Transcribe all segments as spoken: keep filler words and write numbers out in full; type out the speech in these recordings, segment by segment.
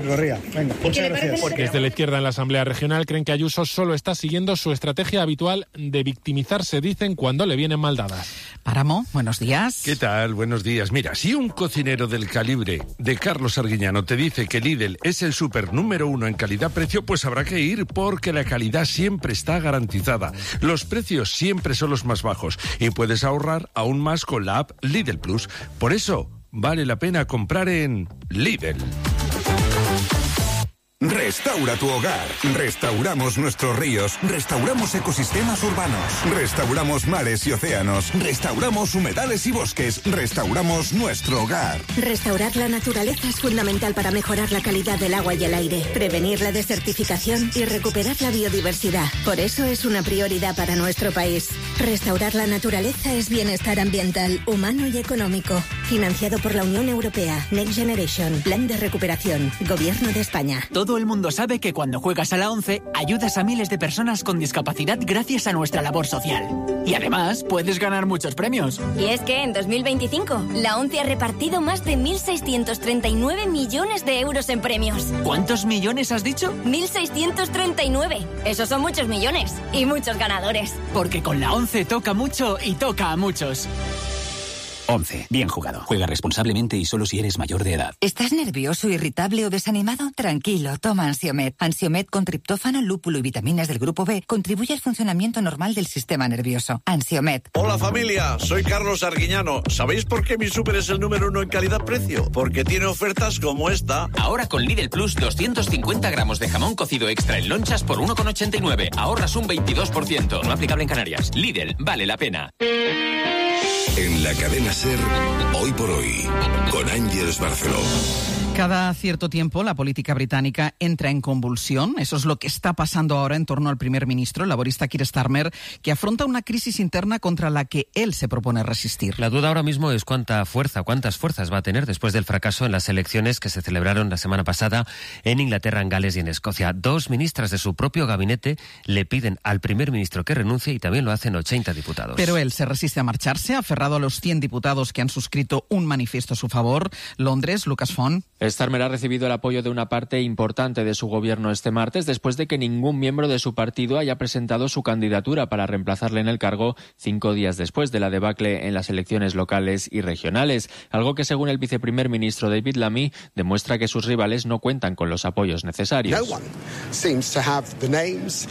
Corría, venga, muchas gracias. Porque desde la izquierda en la Asamblea Regional creen que Ayuso solo está siguiendo su estrategia habitual de victimizarse, dicen, cuando le vienen mal dadas. Páramo, buenos días. ¿Qué tal? Buenos días. Mira, si un cocinero del calibre de Carlos Arguiñano te dice que Lidl es el súper número uno en calidad-precio, pues habrá que ir, porque la calidad siempre está garantizada. Los precios siempre son los más bajos y puedes ahorrar aún más con la app Lidl Plus. Por eso, vale la pena comprar en Lidl. Restaura tu hogar. Restauramos nuestros ríos. Restauramos ecosistemas urbanos. Restauramos mares y océanos. Restauramos humedales y bosques. Restauramos nuestro hogar. Restaurar la naturaleza es fundamental para mejorar la calidad del agua y el aire, prevenir la desertificación y recuperar la biodiversidad. Por eso es una prioridad para nuestro país. Restaurar la naturaleza es bienestar ambiental, humano y económico. Financiado por la Unión Europea. Next Generation. Plan de recuperación. Gobierno de España. Todo el mundo sabe que cuando juegas a la ONCE ayudas a miles de personas con discapacidad gracias a nuestra labor social. Y además puedes ganar muchos premios. Y es que en dos mil veinticinco la ONCE ha repartido más de mil seiscientos treinta y nueve millones de euros en premios. ¿Cuántos millones has dicho? mil seiscientos treinta y nueve. Esos son muchos millones y muchos ganadores. Porque con la ONCE toca mucho y toca a muchos. once. Bien jugado. Juega responsablemente y solo si eres mayor de edad. ¿Estás nervioso, irritable o desanimado? Tranquilo, toma Ansiomed. Ansiomed con triptófano, lúpulo y vitaminas del grupo B contribuye al funcionamiento normal del sistema nervioso. Ansiomed. Hola familia, soy Carlos Arguiñano. ¿Sabéis por qué mi súper es el número uno en calidad-precio? Porque tiene ofertas como esta. Ahora con Lidl Plus, doscientos cincuenta gramos de jamón cocido extra en lonchas por uno con ochenta y nueve. Ahorras un veintidós por ciento. No aplicable en Canarias. Lidl, vale la pena. En la cadena SER, hoy por hoy, con Ángeles Barceló. Cada cierto tiempo la política británica entra en convulsión. Eso es lo que está pasando ahora en torno al primer ministro, el laborista Keir Starmer, que afronta una crisis interna contra la que él se propone resistir. La duda ahora mismo es cuánta fuerza, cuántas fuerzas va a tener después del fracaso en las elecciones que se celebraron la semana pasada en Inglaterra, en Gales y en Escocia. Dos ministras de su propio gabinete le piden al primer ministro que renuncie y también lo hacen ochenta diputados. Pero él se resiste a marcharse, aferrado a los cien diputados que han suscrito un manifiesto a su favor. Londres, Lucas Font. Starmer ha recibido el apoyo de una parte importante de su gobierno este martes después de que ningún miembro de su partido haya presentado su candidatura para reemplazarle en el cargo cinco días después de la debacle en las elecciones locales y regionales, algo que según el viceprimer ministro David Lammy demuestra que sus rivales no cuentan con los apoyos necesarios. No one seems to have the names.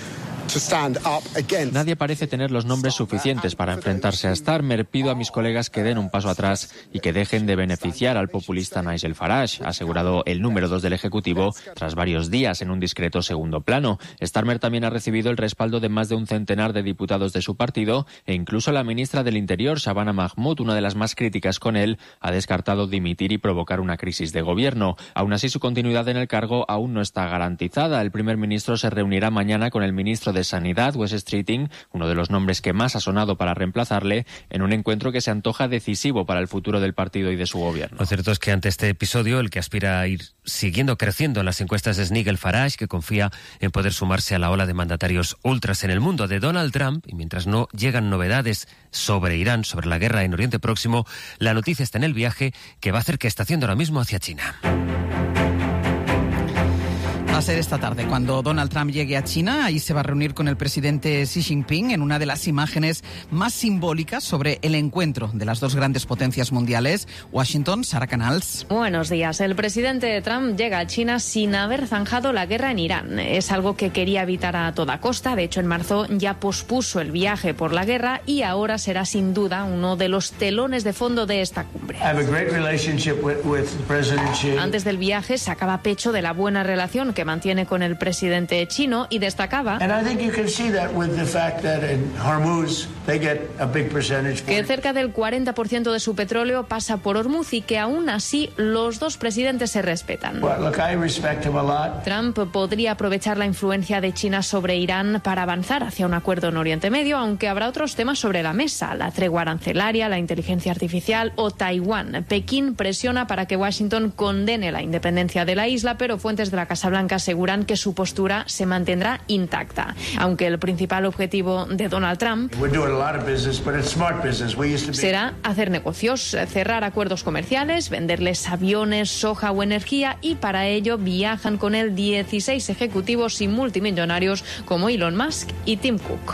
Nadie parece tener los nombres suficientes para enfrentarse a Starmer. Pido a mis colegas que den un paso atrás y que dejen de beneficiar al populista Nigel Farage, ha asegurado el número dos del Ejecutivo tras varios días en un discreto segundo plano. Starmer también ha recibido el respaldo de más de un centenar de diputados de su partido e incluso la ministra del Interior, Shabana Mahmood, una de las más críticas con él, ha descartado dimitir y provocar una crisis de gobierno. Aún así, su continuidad en el cargo aún no está garantizada. El primer ministro se reunirá mañana con el ministro de Sanidad, Wes Streeting, uno de los nombres que más ha sonado para reemplazarle, en un encuentro que se antoja decisivo para el futuro del partido y de su gobierno. Lo cierto es que ante este episodio, el que aspira a ir siguiendo creciendo en las encuestas es Nigel Farage, que confía en poder sumarse a la ola de mandatarios ultras en el mundo de Donald Trump, y mientras no llegan novedades sobre Irán, sobre la guerra en Oriente Próximo, la noticia está en el viaje que va a hacer que está haciendo ahora mismo hacia China. Va a ser esta tarde cuando Donald Trump llegue a China. Ahí se va a reunir con el presidente Xi Jinping en una de las imágenes más simbólicas sobre el encuentro de las dos grandes potencias mundiales. Washington, Sara Canals. Buenos días. El presidente Trump llega a China sin haber zanjado la guerra en Irán. Es algo que quería evitar a toda costa. De hecho, en marzo ya pospuso el viaje por la guerra y ahora será sin duda uno de los telones de fondo de esta cumbre. Antes del viaje sacaba pecho de la buena relación que mantiene con el presidente chino y destacaba que cerca del cuarenta por ciento de su petróleo pasa por Hormuz y que aún así los dos presidentes se respetan. Trump podría aprovechar la influencia de China sobre Irán para avanzar hacia un acuerdo en Oriente Medio, aunque habrá otros temas sobre la mesa, la tregua arancelaria, la inteligencia artificial o Taiwán. Pekín presiona para que Washington condene la independencia de la isla, pero fuentes de la Casa Blanca aseguran que su postura se mantendrá intacta. Aunque el principal objetivo de Donald Trump será hacer negocios, cerrar acuerdos comerciales, venderles aviones, soja o energía, y para ello viajan con él dieciséis ejecutivos y multimillonarios como Elon Musk y Tim Cook.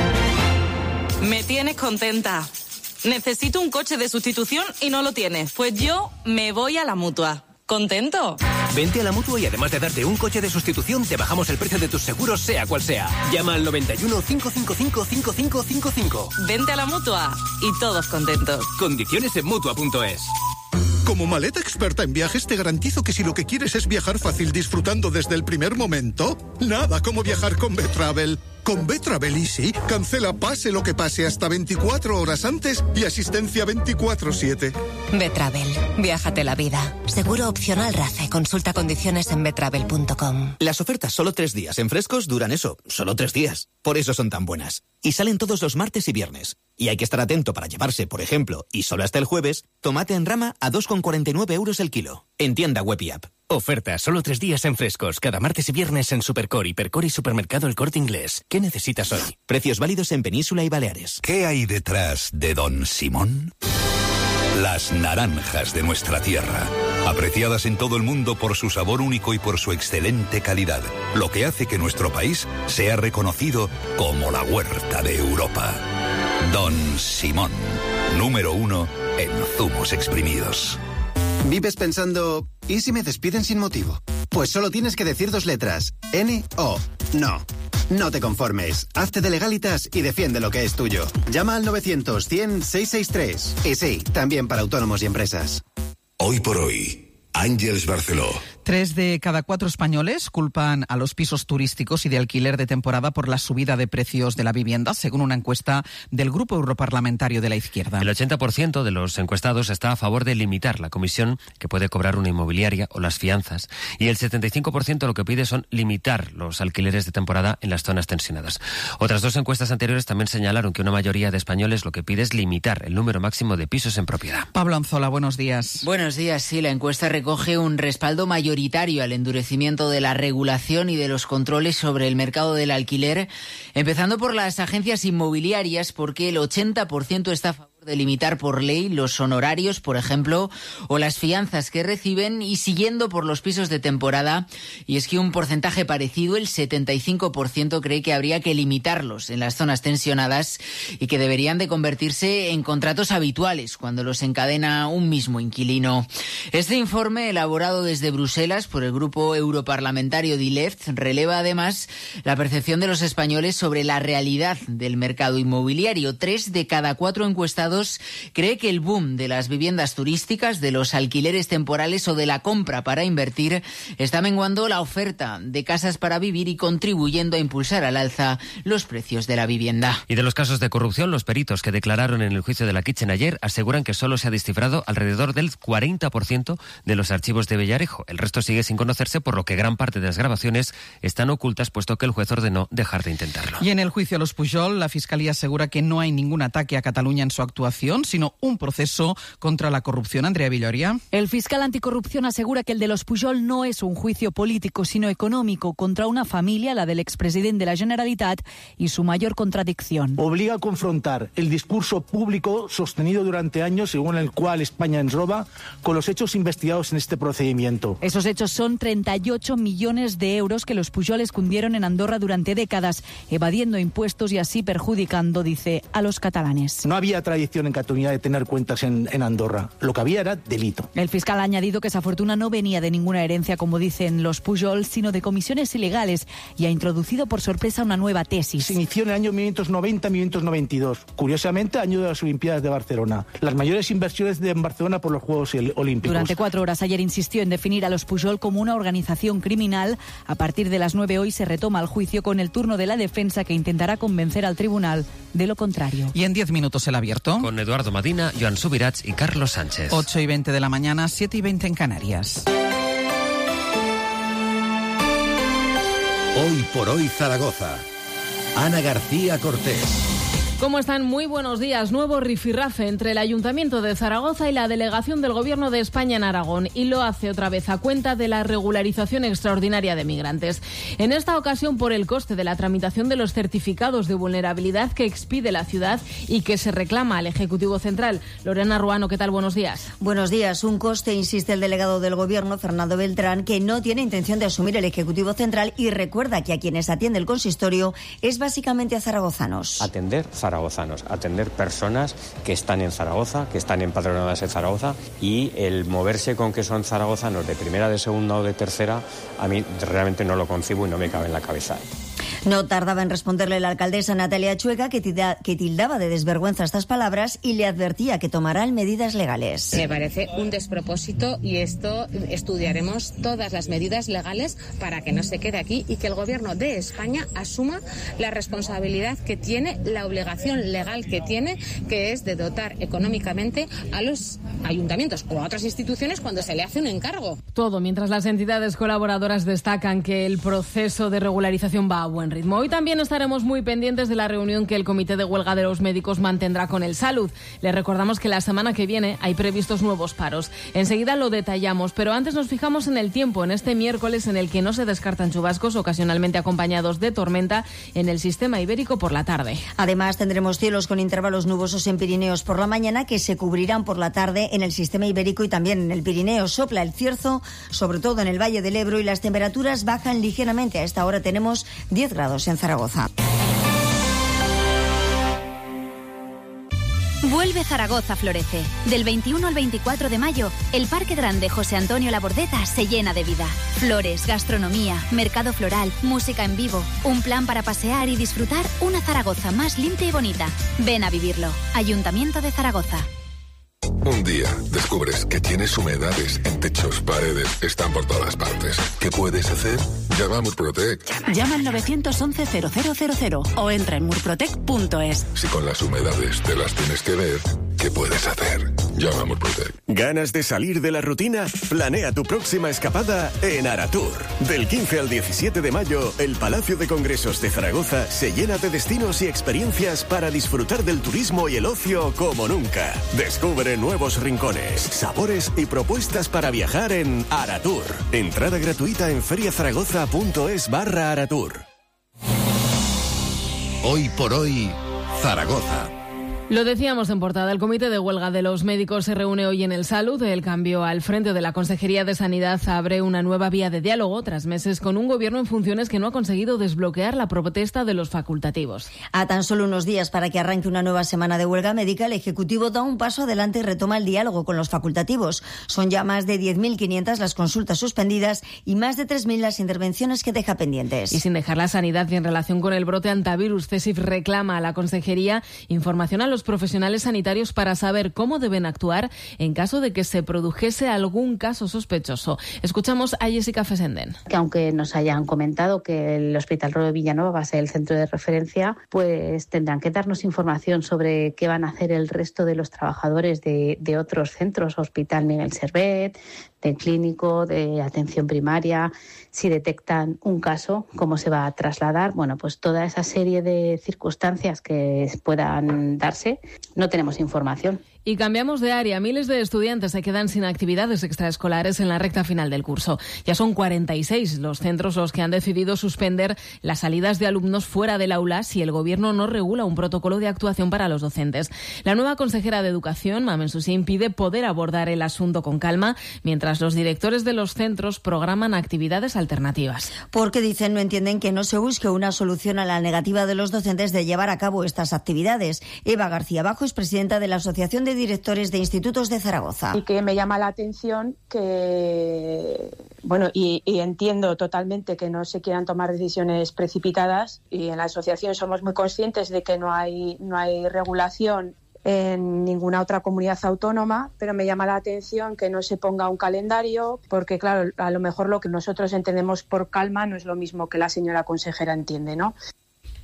Me tienes contenta. Necesito un coche de sustitución y no lo tienes. Pues yo me voy a la Mutua. ¿Contento? Vente a la Mutua y además de darte un coche de sustitución, te bajamos el precio de tus seguros, sea cual sea. Llama al noventa y uno, cinco cinco cinco, cinco cinco cinco cinco. Vente a la Mutua y todos contentos. Condiciones en Mutua punto es. Como maleta experta en viajes, te garantizo que si lo que quieres es viajar fácil disfrutando desde el primer momento, nada como viajar con B-Travel. Con B-Travel Easy, cancela pase lo que pase hasta veinticuatro horas antes y asistencia veinticuatro siete. B-Travel, viájate la vida. Seguro opcional RACE. Consulta condiciones en betravel punto com. Las ofertas solo tres días en Frescos duran eso, solo tres días. Por eso son tan buenas. Y salen todos los martes y viernes. Y hay que estar atento para llevarse, por ejemplo, y solo hasta el jueves, tomate en rama a dos con cuarenta y nueve euros el kilo. En tienda web y app. Oferta solo tres días en Frescos, cada martes y viernes en Supercore, Hipercore y Supermercado El Corte Inglés. ¿Qué necesitas hoy? Precios válidos en Península y Baleares. ¿Qué hay detrás de Don Simón? Las naranjas de nuestra tierra, apreciadas en todo el mundo por su sabor único y por su excelente calidad, lo que hace que nuestro país sea reconocido como la huerta de Europa. Don Simón, número uno en zumos exprimidos. ¿Vives pensando, ¿y si me despiden sin motivo? Pues solo tienes que decir dos letras, N O. No. No te conformes. Hazte de Legalitas y defiende lo que es tuyo. Llama al novecientos, cien, seiscientos sesenta y tres. Y sí, también para autónomos y empresas. Hoy por hoy, Ángeles Barceló. Tres de cada cuatro españoles culpan a los pisos turísticos y de alquiler de temporada por la subida de precios de la vivienda, según una encuesta del Grupo Europarlamentario de la Izquierda. El ochenta por ciento de los encuestados está a favor de limitar la comisión que puede cobrar una inmobiliaria o las fianzas. Y el setenta y cinco por ciento lo que pide son limitar los alquileres de temporada en las zonas tensionadas. Otras dos encuestas anteriores también señalaron que una mayoría de españoles lo que pide es limitar el número máximo de pisos en propiedad. Pablo Anzola, buenos días. Buenos días. Sí, la encuesta recoge un respaldo mayoritario al endurecimiento de la regulación y de los controles sobre el mercado del alquiler, empezando por las agencias inmobiliarias, porque el ochenta por ciento está a favor de limitar por ley los honorarios, por ejemplo, o las fianzas que reciben, y siguiendo por los pisos de temporada. Y es que un porcentaje parecido, el setenta y cinco por ciento, cree que habría que limitarlos en las zonas tensionadas y que deberían de convertirse en contratos habituales cuando los encadena un mismo inquilino. Este informe, elaborado desde Bruselas por el grupo europarlamentario D I L E F T, releva además la percepción de los españoles sobre la realidad del mercado inmobiliario. Tres de cada cuatro encuestados cree que el boom de las viviendas turísticas, de los alquileres temporales o de la compra para invertir está menguando la oferta de casas para vivir y contribuyendo a impulsar al alza los precios de la vivienda. Y de los casos de corrupción, los peritos que declararon en el juicio de la Kitchen ayer aseguran que solo se ha descifrado alrededor del cuarenta por ciento de los archivos de Villarejo. El resto sigue sin conocerse, por lo que gran parte de las grabaciones están ocultas, puesto que el juez ordenó dejar de intentarlo. Y en el juicio a los Pujol, la Fiscalía asegura que no hay ningún ataque a Cataluña en su actuación, sino un proceso contra la corrupción. Andrea Villoria. El fiscal anticorrupción asegura que el de los Pujol no es un juicio político, sino económico, contra una familia, la del expresidente de la Generalitat, y su mayor contradicción. Obliga a confrontar el discurso público sostenido durante años, según el cual España ens roba, con los hechos investigados en este procedimiento. Esos hechos son treinta y ocho millones de euros que los Pujol escondieron en Andorra durante décadas, evadiendo impuestos y así perjudicando, dice, a los catalanes. No había tradición en Cataluña de tener cuentas en, en Andorra. Lo que había era delito. El fiscal ha añadido que esa fortuna no venía de ninguna herencia, como dicen los Pujol, sino de comisiones ilegales, y ha introducido por sorpresa una nueva tesis. Se inició en el año mil novecientos noventa a mil novecientos noventa y dos. Curiosamente, año de las Olimpiadas de Barcelona. Las mayores inversiones de en Barcelona por los Juegos Olímpicos. Durante cuatro horas ayer insistió en definir a los Pujol como una organización criminal. A partir de las nueve hoy se retoma el juicio, con el turno de la defensa, que intentará convencer al tribunal de lo contrario. Y en diez minutos el abierto. Con Eduardo Madina, Joan Subirats y Carlos Sánchez. ocho y veinte de la mañana, siete y veinte en Canarias. Hoy por hoy Zaragoza. Ana García Cortés. ¿Cómo están? Muy buenos días. Nuevo rifirrafe entre el Ayuntamiento de Zaragoza y la delegación del Gobierno de España en Aragón, y lo hace otra vez a cuenta de la regularización extraordinaria de migrantes. En esta ocasión por el coste de la tramitación de los certificados de vulnerabilidad que expide la ciudad y que se reclama al Ejecutivo Central. Lorena Ruano, ¿qué tal? Buenos días. Buenos días. Un coste, insiste el delegado del Gobierno, Fernando Beltrán, que no tiene intención de asumir el Ejecutivo Central, y recuerda que a quienes atiende el consistorio es básicamente a zaragozanos. Atender zaragozanos, atender personas que están en Zaragoza, que están empadronadas en Zaragoza, y el moverse con que son zaragozanos de primera, de segunda o de tercera, a mí realmente no lo concibo y no me cabe en la cabeza. No tardaba en responderle la alcaldesa Natalia Chueca, que, tilda, que tildaba de desvergüenza estas palabras y le advertía que tomarán medidas legales. Me parece un despropósito, y esto estudiaremos todas las medidas legales para que no se quede aquí y que el Gobierno de España asuma la responsabilidad que tiene, la obligación legal que tiene, que es de dotar económicamente a los ayuntamientos o a otras instituciones cuando se le hace un encargo. Todo mientras las entidades colaboradoras destacan que el proceso de regularización va a buen ritmo. Hoy también estaremos muy pendientes de la reunión que el Comité de Huelga de los Médicos mantendrá con el Salud. Les recordamos que la semana que viene hay previstos nuevos paros. Enseguida lo detallamos, pero antes nos fijamos en el tiempo, en este miércoles en el que no se descartan chubascos, ocasionalmente acompañados de tormenta en el sistema ibérico por la tarde. Además, tendremos cielos con intervalos nubosos en Pirineos por la mañana, que se cubrirán por la tarde en el sistema ibérico y también en el Pirineo. Sopla el cierzo, sobre todo en el Valle del Ebro, y las temperaturas bajan ligeramente. A esta hora tenemos diez grados en Zaragoza. Vuelve Zaragoza Florece. Del veintiuno al veinticuatro de mayo, el Parque Grande José Antonio Labordeta se llena de vida. Flores, gastronomía, mercado floral, música en vivo, un plan para pasear y disfrutar una Zaragoza más limpia y bonita. Ven a vivirlo. Ayuntamiento de Zaragoza. Un día descubres que tienes humedades en techos, paredes, están por todas partes. ¿Qué puedes hacer? Llama a Murprotec. Llama al nueve once cero cero cero cero o entra en murprotec punto es. Si con las humedades te las tienes que ver, ¿qué puedes hacer? Llama a Murprotec. ¿Ganas de salir de la rutina? Planea tu próxima escapada en Aratur. Del quince al diecisiete de mayo, el Palacio de Congresos de Zaragoza se llena de destinos y experiencias para disfrutar del turismo y el ocio como nunca. Descubre nuevos rincones, sabores y propuestas para viajar en Aratur. Entrada gratuita en feriazaragoza.es barra Aratur. Hoy por hoy, Zaragoza. Lo decíamos en portada, el Comité de Huelga de los Médicos se reúne hoy en el Salud. El cambio al frente de la Consejería de Sanidad abre una nueva vía de diálogo tras meses con un gobierno en funciones que no ha conseguido desbloquear la protesta de los facultativos. A tan solo unos días para que arranque una nueva semana de huelga médica, el Ejecutivo da un paso adelante y retoma el diálogo con los facultativos. Son ya más de diez mil quinientas las consultas suspendidas y más de tres mil las intervenciones que deja pendientes. Y sin dejar la sanidad y en relación con el brote antivirus, CESIF reclama a la Consejería información a los profesionales sanitarios para saber cómo deben actuar en caso de que se produjese algún caso sospechoso. Escuchamos a Jessica Fessenden. Que aunque nos hayan comentado que el Hospital Rodó Villanueva va a ser el centro de referencia, pues tendrán que darnos información sobre qué van a hacer el resto de los trabajadores de, de otros centros, Hospital Miguel Servet, de clínico, de atención primaria, si detectan un caso, cómo se va a trasladar. Bueno, pues toda esa serie de circunstancias que puedan darse, no tenemos información. Y cambiamos de área. Miles de estudiantes se quedan sin actividades extraescolares en la recta final del curso. Ya son cuarenta y seis los centros los que han decidido suspender las salidas de alumnos fuera del aula si el Gobierno no regula un protocolo de actuación para los docentes. La nueva consejera de Educación, Mamen Susín, pide poder abordar el asunto con calma mientras los directores de los centros programan actividades alternativas. Porque, dicen, no entienden que no se busque una solución a la negativa de los docentes de llevar a cabo estas actividades. Eva García Bajo es presidenta de la Asociación de Directores de Institutos de Zaragoza. Y que me llama la atención que, bueno, y, y entiendo totalmente que no se quieran tomar decisiones precipitadas, y en la asociación somos muy conscientes de que no hay, no hay regulación en ninguna otra comunidad autónoma, pero me llama la atención que no se ponga un calendario, porque claro, a lo mejor lo que nosotros entendemos por calma no es lo mismo que la señora consejera entiende, ¿no?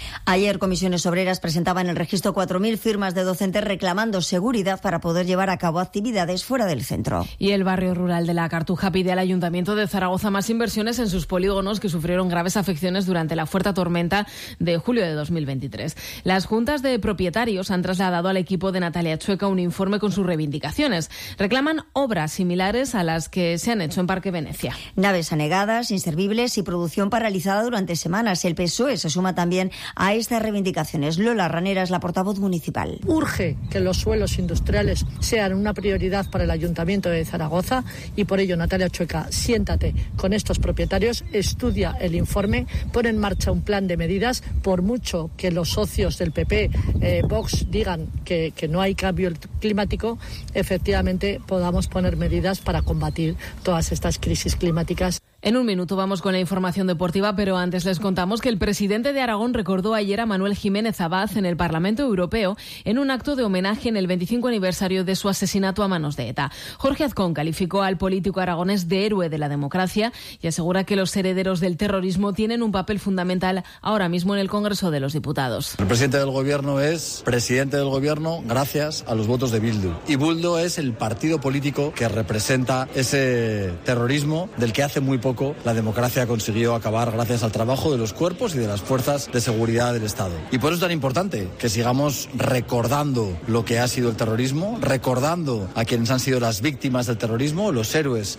Ayer Comisiones Obreras presentaba en el registro cuatro mil firmas de docentes reclamando seguridad para poder llevar a cabo actividades fuera del centro. Y el barrio rural de La Cartuja pide al Ayuntamiento de Zaragoza más inversiones en sus polígonos que sufrieron graves afecciones durante la fuerte tormenta de julio de dos mil veintitrés. Las juntas de propietarios han trasladado al equipo de Natalia Chueca un informe con sus reivindicaciones. Reclaman obras similares a las que se han hecho en Parque Venecia. Naves anegadas, inservibles y producción paralizada durante semanas. El P S O E se suma también a estas reivindicaciones. Lola Ranera es la portavoz municipal. Urge que los suelos industriales sean una prioridad para el Ayuntamiento de Zaragoza y por ello, Natalia Chueca, siéntate con estos propietarios, estudia el informe, pone en marcha un plan de medidas. Por mucho que los socios del P P, eh, Vox, digan que, que no hay cambio climático, efectivamente podamos poner medidas para combatir todas estas crisis climáticas. En un minuto vamos con la información deportiva, pero antes les contamos que el presidente de Aragón recordó ayer a Manuel Jiménez Abad en el Parlamento Europeo en un acto de homenaje en el veinticinco aniversario de su asesinato a manos de ETA. Jorge Azcón calificó al político aragonés de héroe de la democracia y asegura que los herederos del terrorismo tienen un papel fundamental ahora mismo en el Congreso de los Diputados. El presidente del Gobierno es presidente del Gobierno gracias a los votos de Bildu. Y Bildu es el partido político que representa ese terrorismo del que hace muy poco la democracia consiguió acabar gracias al trabajo de los cuerpos y de las fuerzas de seguridad del Estado. Y por eso es tan importante que sigamos recordando lo que ha sido el terrorismo, recordando a quienes han sido las víctimas del terrorismo, los héroes.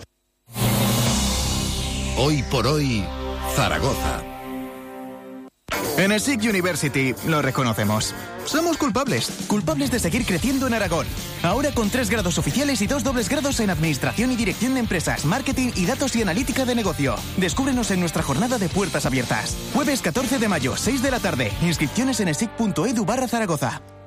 Hoy por hoy, Zaragoza. En el S I C University lo reconocemos. Somos culpables, culpables de seguir creciendo en Aragón. Ahora con tres grados oficiales y dos dobles grados en Administración y Dirección de Empresas, Marketing y Datos y Analítica de Negocio. Descúbrenos en nuestra jornada de puertas abiertas. Jueves catorce de mayo, seis de la tarde. Inscripciones en esic punto edu barra Zaragoza.